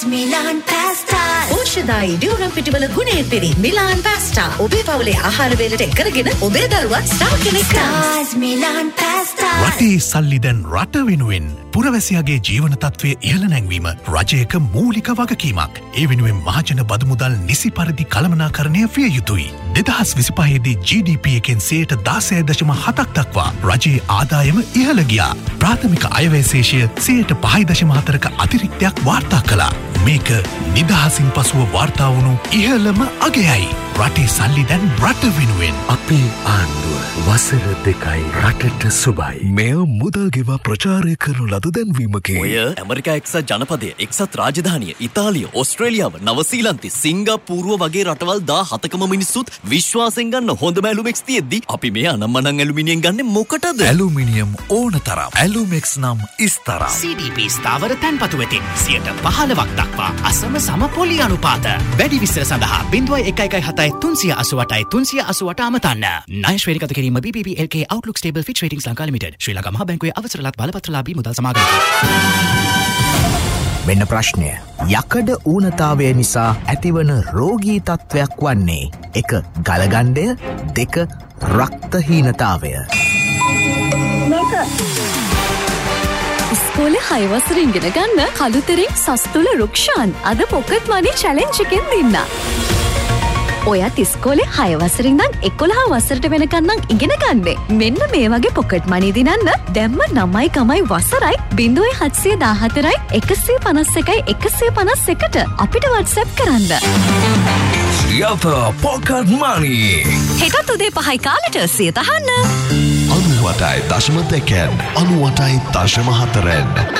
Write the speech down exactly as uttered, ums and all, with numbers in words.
Milan Pasta. ඕෂධායි ඩියුරම් පිටිවල ගුණයෙන් පිරි මිලාන් පාස්ටා. ඔබේ පවුලේ ආහාර වේලට එකරගෙන ඔබේ දරුවා ස්ටාර් කෙනෙක් කරන්න. Milan Pasta. රටේ සල්ලි දැන් රට වෙනුවෙන් පුරවැසියාගේ ජීවන තත්ත්වය ඉහළ නැංවීම රජයක මූලික වගකීමක්. ඒ වෙනුවෙන් මහජන බදු මුදල් නිසි පරිදි කළමනාකරණය විය යුතුයි. දෙදහස් විසිපහේ දී ජී ඩී පී එකෙන් සියයට දාසය දශම හතක් දක්වා රජයේ ආදායම ඉහළ ගියා. ප්‍රාථමික අයවැය ශේෂය සියයට පහයි දශම හතරක අතිරික්තයක් වාර්තා කළා. මේක නිදහසින් පසුව වාර්තා වුණු ඉහළම අගයයි. රටේ සල්ලි දැන් රට වෙනුවෙන්. අපේ ආණ්ඩුව වසර දෙකයි රටට සුබයි. මෙය මුදල් ගෙවා ප්‍රචාරය කරනු ලද දැන්වීමකි. ඔය ඇමරිකා එක්සත් ජනපදය, එක්සත් රාජධානිය, ඉතාලිය, ඕස්ට්‍රේලියාව, නවසීලන්තෙ, සිංගප්පූරුව වගේ රටවල් දා හතකම මිනිස්සුත් විශ්වාසයෙන් ගන්න හොඳම ඇලුමෙක්ස් තියෙද්දි අපි මේ අනම්මනම් ඇලුමිනියම් ගන්නේ මොකටද? ඇලුමිනියම් ඕන තරම්. ඇලුමෙක්ස් නම් ඉස්තරම්. සී ඩී පී ස්ථාවර තැන්පතු වෙතින් සියයට පහළොවක් දක්වා අසම සම පොලි අනුපාත. වැඩි විස්තර සඳහා බිංදුවයි එකයි එකයි හතයි තුන්සිය අසූඅටයි තුන්සිය අසූඅට අමතන්න. ණය ශ්‍රේණිගත කිරීම බී පී පී එල් කේ Outlook Stable Fitch Ratings Lanka limited. ශ්‍රී ලංකා මහා බැංකුවේ අවසරලත් බලපත්‍රලාභී මුදල් සමාගමක්. මෙන්න ප්‍රශ්නය. යකඩ ඌනතාවය නිසා ඇතිවන රෝගී තත්ත්වයක් වන්නේ එක ගලගණ්ඩය, දෙක රක්තහීනතාවය. ඉස්කෝලේ හය වසර ඉගෙන ගන්න කළුතරින් සස්තුල රුක්ෂාන් අද පොකට් මනි චැලෙන්ජ් එකෙන් දෙන්න. ඔයත් ඉස්කෝලේ හය වසර ඉඳන් එකොළහ වසරට වෙනකන් නම් ඉගෙන ගන්නේ. මෙන්න මේ වගේ පොකට් මනි දිනන්න දැම්ම නවයි කමයි වසරයි බිංදුවයි හත්සිය දාහතරයි එකසිය පනස් එකයි එකසිය පනස් එකට අපිට WhatsApp කරන්න. යත පොකට් මනි. හෙටත් උදේ පහයි කාලට සියත අහන්න. අනූඅටයි දශම දෙකෙන් අනූඅටයි දශම හතරෙන්